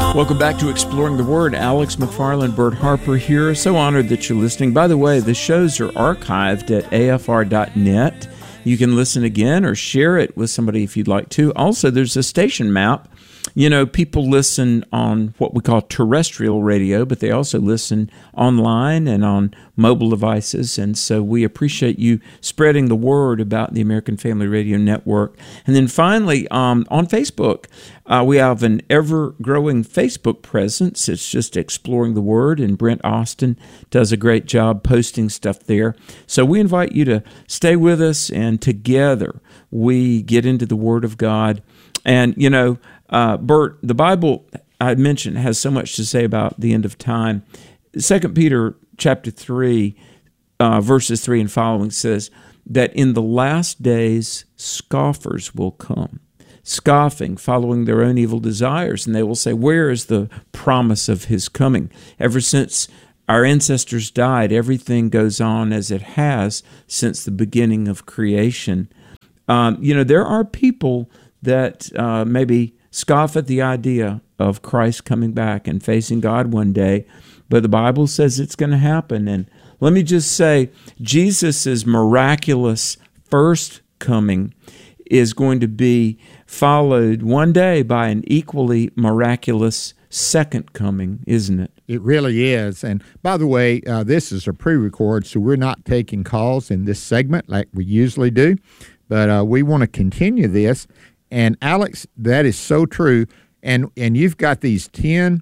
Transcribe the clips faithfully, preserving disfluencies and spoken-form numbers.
Welcome back to Exploring the Word. Alex McFarland, Bert Harper here. So honored that you're listening. By the way, the shows are archived at A F R dot net. You can listen again or share it with somebody if you'd like to. Also, there's a station map. You know, people listen on what we call terrestrial radio, but they also listen online and on mobile devices. And so we appreciate you spreading the word about the American Family Radio Network. And then finally, um, on Facebook, uh, we have an ever-growing Facebook presence. It's just Exploring the Word, and Brent Austin does a great job posting stuff there. So we invite you to stay with us, and together we get into the Word of God. And, you know, Uh, Bert, the Bible, I mentioned, has so much to say about the end of time. Second Peter chapter three, uh, verses three and following says that in the last days scoffers will come, scoffing, following their own evil desires, and they will say, where is the promise of his coming? Ever since our ancestors died, everything goes on as it has since the beginning of creation. Um, you know, there are people that uh, maybe scoff at the idea of Christ coming back and facing God one day, but the Bible says it's going to happen. And let me just say, Jesus' miraculous first coming is going to be followed one day by an equally miraculous second coming, isn't it? It really is. And by the way, uh, this is a pre-record, so we're not taking calls in this segment like we usually do, but uh, we want to continue this. And Alex, that is so true. And and you've got these ten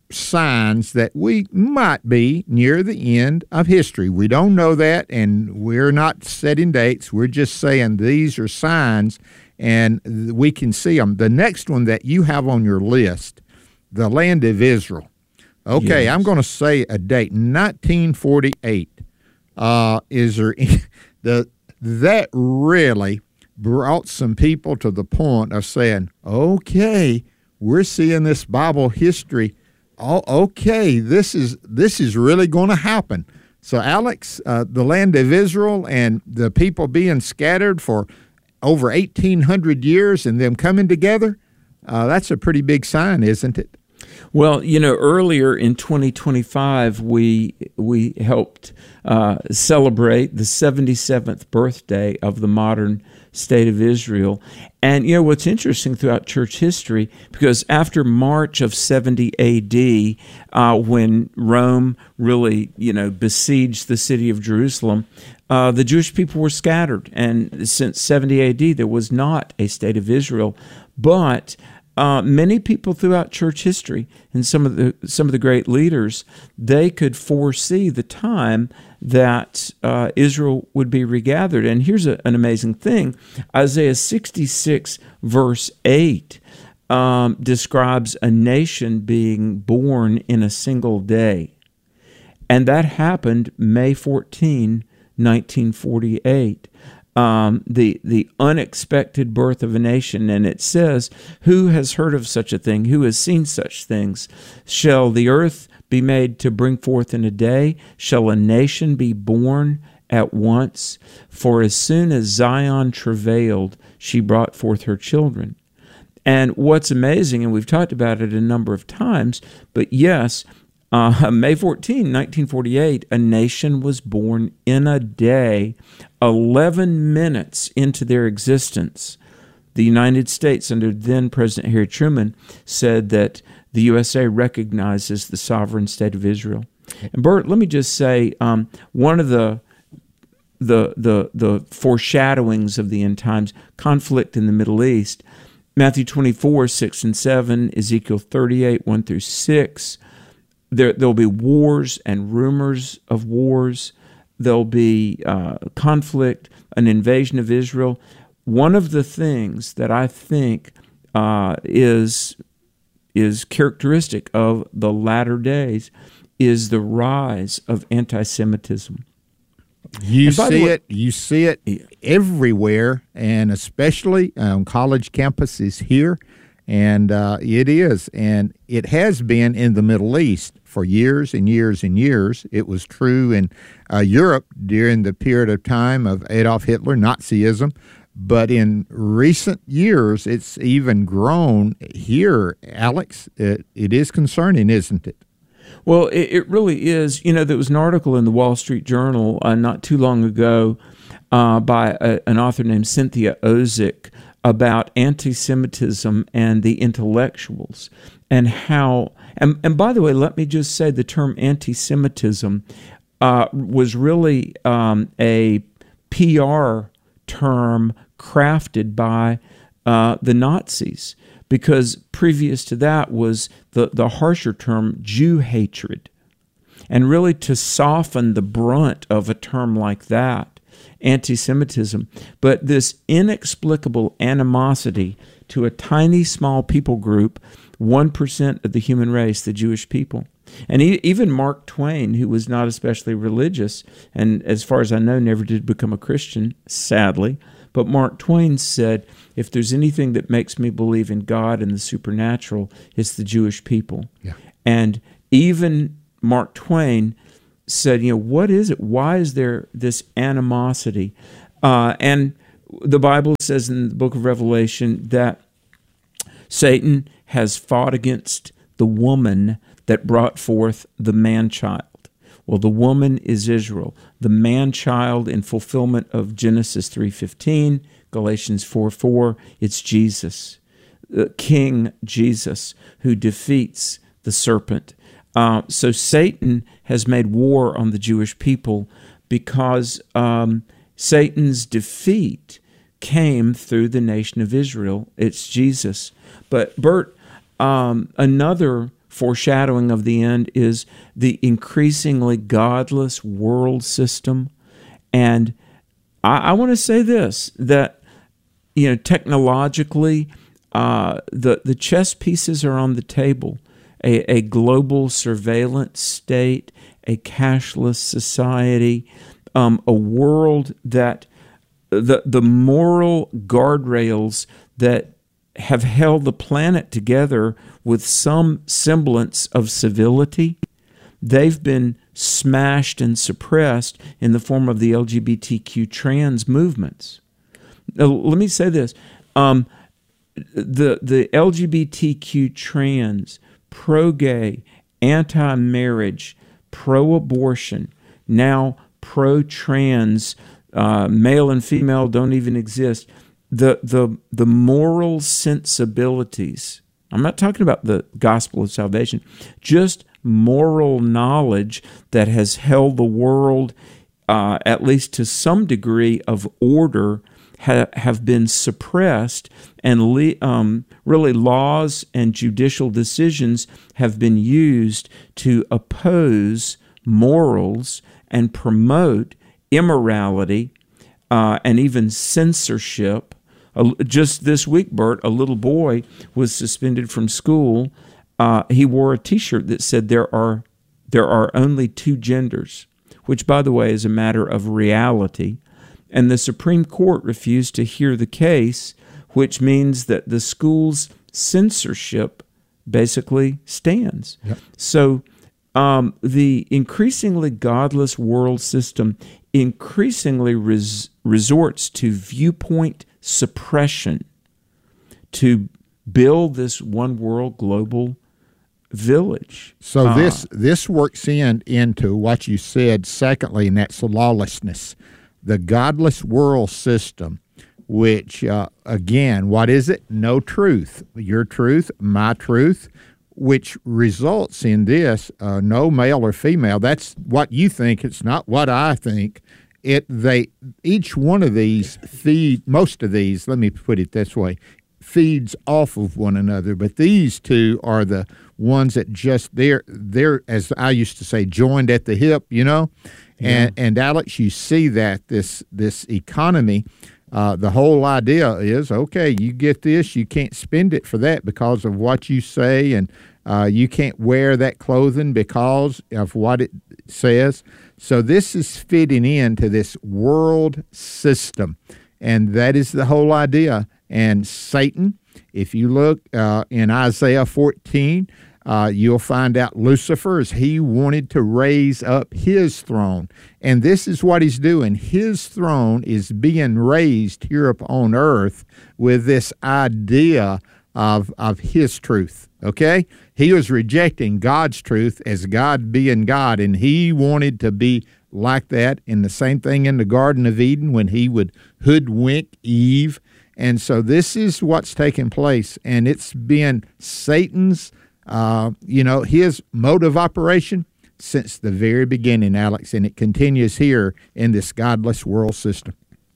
signs that we might be near the end of history. We don't know that, and we're not setting dates. We're just saying these are signs, and we can see them. The next one that you have on your list, the land of Israel. Okay, yes. I'm going to say a date, nineteen forty-eight. Uh, is there the that really brought some people to the point of saying, okay, we're seeing this Bible history. Oh, okay, this is this is really going to happen. So, Alex, uh, the land of Israel and the people being scattered for over eighteen hundred years and them coming together, uh, that's a pretty big sign, isn't it? Well, you know, earlier in twenty twenty-five, we we helped uh, celebrate the seventy-seventh birthday of the modern state of Israel. And, you know, what's interesting throughout church history, because after March of seventy A D, uh, when Rome really, you know, besieged the city of Jerusalem, uh, the Jewish people were scattered. And since seventy A D, there was not a state of Israel. But Uh, many people throughout church history and some of the some of the great leaders, they could foresee the time that uh, Israel would be regathered. And here's a, an amazing thing. Isaiah sixty-six, verse eight, um, describes a nation being born in a single day. And that happened May fourteenth, nineteen forty-eight. Um, the the unexpected birth of a nation. And it says, who has heard of such a thing? Who has seen such things? Shall the earth be made to bring forth in a day? Shall a nation be born at once? For as soon as Zion travailed, she brought forth her children. And what's amazing, and we've talked about it a number of times, but yes, Uh, May fourteenth, nineteen forty-eight, a nation was born in a day, eleven minutes into their existence. The United States, under then President Harry Truman, said that the U S A recognizes the sovereign state of Israel. And Bert, let me just say, um, one of the the the the foreshadowings of the end times, conflict in the Middle East, Matthew twenty-four, six and seven, Ezekiel thirty-eight, one through six. There, there'll be wars and rumors of wars. There'll be uh, conflict, an invasion of Israel. One of the things that I think uh, is is characteristic of the latter days is the rise of anti-Semitism. You see way, it. You see it everywhere, and especially on college campuses here. And uh, it is, and it has been in the Middle East for years and years and years. It was true in uh, Europe during the period of time of Adolf Hitler, Nazism. But in recent years, it's even grown here, Alex. It, it is concerning, isn't it? Well, it, it really is. You know, there was an article in the Wall Street Journal uh, not too long ago uh, by a, an author named Cynthia Ozick about anti-Semitism and the intellectuals and how, and, and by the way, let me just say the term anti-Semitism uh, was really um, a P R term crafted by uh, the Nazis, because previous to that was the, the harsher term Jew hatred. And really to soften the brunt of a term like that, anti-Semitism, but this inexplicable animosity to a tiny, small people group, one percent of the human race, the Jewish people. And he, even Mark Twain, who was not especially religious, and as far as I know, never did become a Christian, sadly, but Mark Twain said, if there's anything that makes me believe in God and the supernatural, it's the Jewish people. Yeah. And even Mark Twain said, you know, what is it? Why is there this animosity? Uh, and the Bible says in the book of Revelation that Satan has fought against the woman that brought forth the man-child. Well, the woman is Israel. The man-child, in fulfillment of Genesis three fifteen, Galatians four four, it's Jesus, uh, King Jesus, who defeats the serpent. Uh, so Satan has made war on the Jewish people because um, Satan's defeat came through the nation of Israel. It's Jesus. But Bert, um, another foreshadowing of the end is the increasingly godless world system. And I, I want to say this, that, you know, technologically, uh, the, the chess pieces are on the table. A, a global surveillance state, a cashless society, um, a world that the the moral guardrails that have held the planet together with some semblance of civility, they've been smashed and suppressed in the form of the L G B T Q trans movements. Now, let me say this. Um, the, the L G B T Q trans, pro-gay, anti-marriage, pro-abortion, now pro-trans, uh, male and female don't even exist. The, the, the moral sensibilities, I'm not talking about the gospel of salvation, just moral knowledge that has held the world, uh, at least to some degree of order, ha- have been suppressed, and le- um, really laws and judicial decisions have been used to oppose morals and promote immorality uh, and even censorship. Uh, just this week, Bert, a little boy was suspended from school. Uh, he wore a T-shirt that said there are there are only two genders, which, by the way, is a matter of reality. And the Supreme Court refused to hear the case, which means that the school's censorship basically stands. Yep. So um, the increasingly godless world system increasingly res- resorts to viewpoint suppression to build this one world global village. So uh, this this works in into what you said secondly, and that's lawlessness. The godless world system, which, uh, again, what is it? No truth. Your truth, my truth, which results in this, uh, no male or female. That's what you think. It's not what I think. It they each one of these feed, most of these, let me put it this way, feeds off of one another. But these two are the ones that just, they're, they're as I used to say, joined at the hip, you know? And, yeah. and Alex, you see that this this economy, uh, the whole idea is, okay, you get this, you can't spend it for that because of what you say, and uh, you can't wear that clothing because of what it says. So this is fitting into this world system, and that is the whole idea. And Satan, if you look uh, in Isaiah fourteen, Uh, you'll find out Lucifer, as he wanted to raise up his throne. And this is what he's doing. His throne is being raised here upon earth with this idea of, of his truth, okay? He was rejecting God's truth as God being God, and he wanted to be like that. And the same thing in the Garden of Eden when he would hoodwink Eve. And so this is what's taking place, and it's been Satan's Uh, you know, his mode of operation since the very beginning, Alex, and it continues here in this godless world system.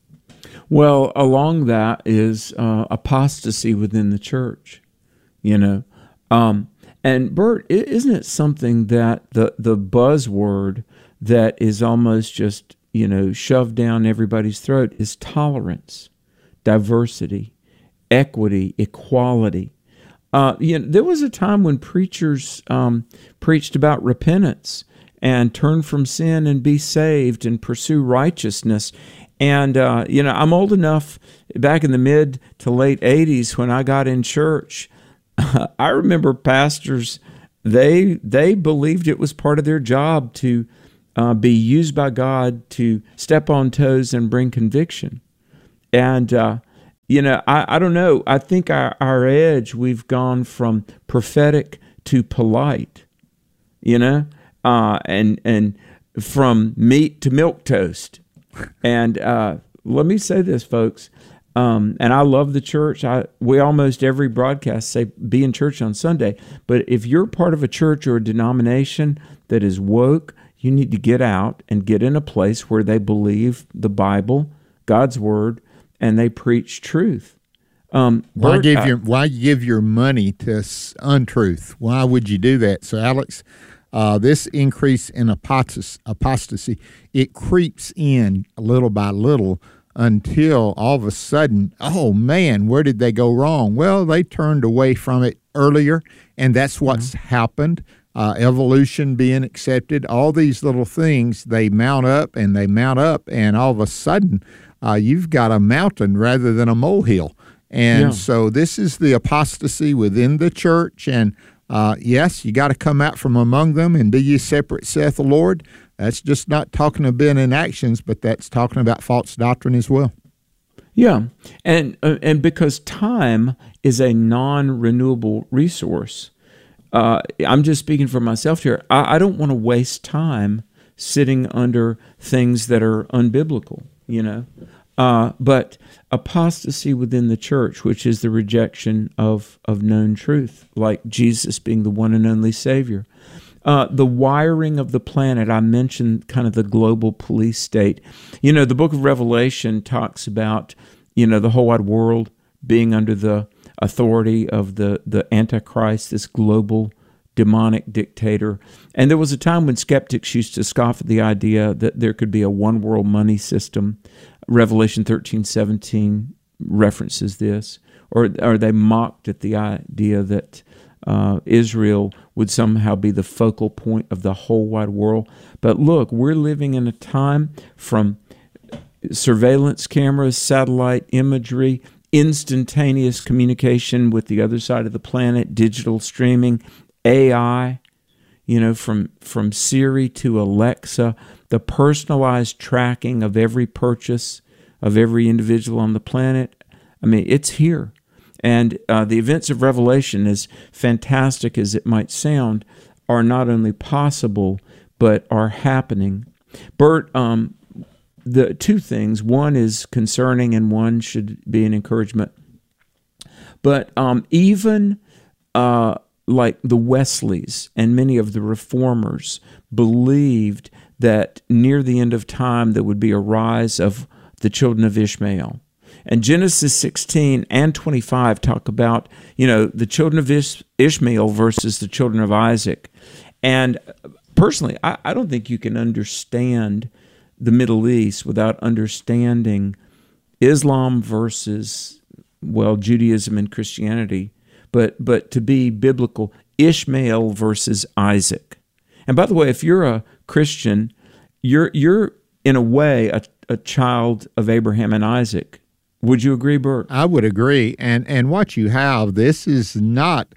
Well, along that is uh, apostasy within the church, you know. Um, and Bert, isn't it something that the, the buzzword that is almost just, you know, shoved down everybody's throat is tolerance, diversity, equity, equality. Uh, you know, there was a time when preachers um, preached about repentance and turn from sin and be saved and pursue righteousness. And, uh, you know, I'm old enough back in the mid to late eighties when I got in church. Uh, I remember pastors, they they believed it was part of their job to uh, be used by God to step on toes and bring conviction. And, uh You know, I, I don't know. I think our, our edge, we've gone from prophetic to polite, you know, uh, and and from meat to milk toast. And uh, let me say this, folks, um, and I love the church. I we almost every broadcast say be in church on Sunday. But if you're part of a church or a denomination that is woke, you need to get out and get in a place where they believe the Bible, God's Word, and they preach truth. Um, why Bert, give I, your Why give your money to untruth? Why would you do that? So, Alex, uh, this increase in apostasy, apostasy, it creeps in little by little until all of a sudden, oh man, where did they go wrong? Well, they turned away from it earlier, and that's what's mm-hmm. happened. Uh, evolution being accepted, all these little things, they mount up and they mount up, and all of a sudden, Uh, you've got a mountain rather than a molehill. And yeah. so this is the apostasy within the church. And uh, yes, you got to come out from among them and be ye separate, saith the Lord. That's just not talking about being in actions, but that's talking about false doctrine as well. Yeah, and uh, and because time is a non-renewable resource, uh, I'm just speaking for myself here. I, I don't want to waste time sitting under things that are unbiblical. You know, uh, but apostasy within the church, which is the rejection of, of known truth, like Jesus being the one and only Savior. Uh, the wiring of the planet, I mentioned kind of the global police state. You know, the book of Revelation talks about, you know, the whole wide world being under the authority of the, the Antichrist, this global demonic dictator. And there was a time when skeptics used to scoff at the idea that there could be a one world money system. Revelation thirteen seventeen references this. Or, or they mocked at the idea that uh, Israel would somehow be the focal point of the whole wide world. But look, we're living in a time from surveillance cameras, satellite imagery, instantaneous communication with the other side of the planet, digital streaming, A I, you know, from, from Siri to Alexa, the personalized tracking of every purchase of every individual on the planet. I mean, it's here. And uh, the events of Revelation, as fantastic as it might sound, are not only possible, but are happening. Bert, um, the two things, one is concerning and one should be an encouragement. But um, even... Uh, like the Wesleys and many of the reformers believed that near the end of time there would be a rise of the children of Ishmael. And Genesis sixteen and twenty-five talk about, you know, the children of Ish- Ishmael versus the children of Isaac. And personally, I, I don't think you can understand the Middle East without understanding Islam versus, well, Judaism and Christianity. But but to be biblical, Ishmael versus Isaac. And by the way, if you're a Christian, you're you're in a way a, a child of Abraham and Isaac. Would you agree, Bert? I would agree. And and what you have, this is not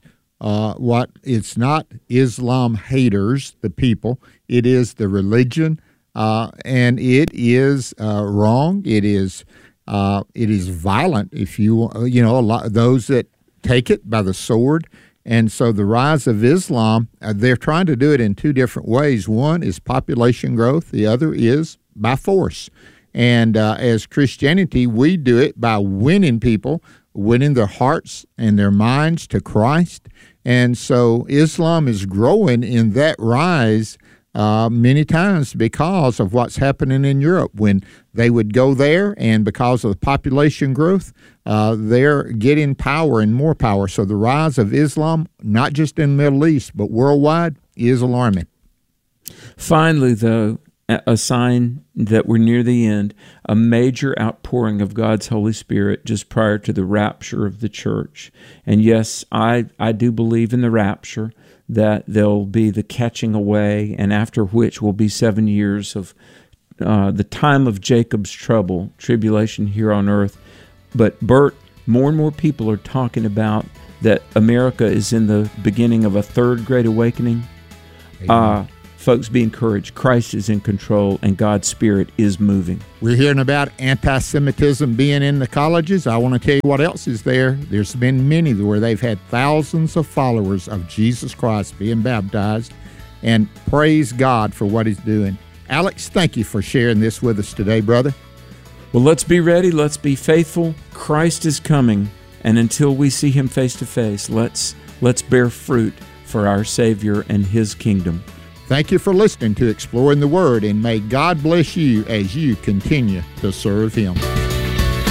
uh, what it's not Islam haters, the people. It is the religion, uh, and it is uh, wrong. It is uh, it is violent. If you you know a lot those that take it by the sword. And so the rise of Islam, uh, they're trying to do it in two different ways. One is population growth. The other is by force. And uh, as Christianity, we do it by winning people, winning their hearts and their minds to Christ. And so Islam is growing in that rise uh, many times because of what's happening in Europe. When they would go there, and because of the population growth, uh, they're getting power and more power. So the rise of Islam, not just in the Middle East, but worldwide, is alarming. Finally, though, a sign that we're near the end, a major outpouring of God's Holy Spirit just prior to the rapture of the church. And yes, I, I do believe in the rapture, that there'll be the catching away, and after which will be seven years of uh, the time of Jacob's trouble, tribulation here on earth. But Bert, more and more people are talking about that America is in the beginning of a third great awakening. Uh, folks, be encouraged. Christ is in control, and God's Spirit is moving. We're hearing about anti-Semitism being in the colleges. I want to tell you what else is there. There's been many where they've had thousands of followers of Jesus Christ being baptized, and praise God for what He's doing. Alex, thank you for sharing this with us today, brother. Well, let's be ready. Let's be faithful. Christ is coming, and until we see Him face to face, let's let's bear fruit for our Savior and His kingdom. Thank you for listening to Exploring the Word, and may God bless you as you continue to serve Him.